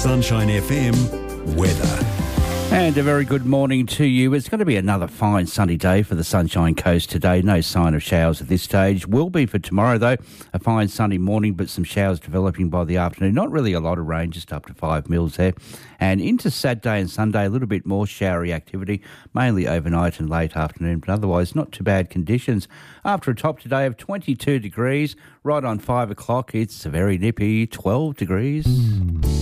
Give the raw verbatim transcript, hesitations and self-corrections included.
Sunshine F M weather. And a very good morning to you. It's going to be another fine sunny day for the Sunshine Coast today. No sign of showers at this stage. Will be for tomorrow, though. A fine sunny morning, but some showers developing by the afternoon. Not really a lot of rain, just up to five mils there. And into Saturday and Sunday, a little bit more showery activity, mainly overnight and late afternoon, but otherwise not too bad conditions. After a top today of twenty-two degrees, right on five o'clock, it's a very nippy twelve degrees.